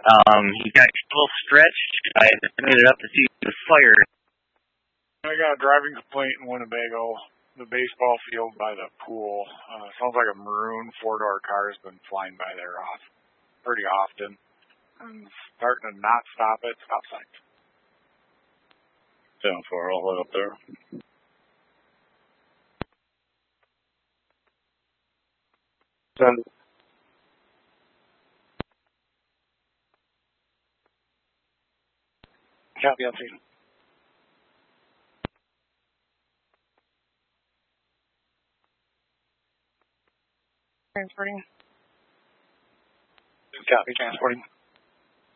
He got a little stretched. I made it up to see the fire. I got a driving complaint in Winnebago, the baseball field by the pool. Sounds like a maroon four-door car has been flying by there pretty often. I'm starting to not stop at stop signs. 10-4, I'll head up there. Send. Copy, I'll see. Transporting. Copy, transporting.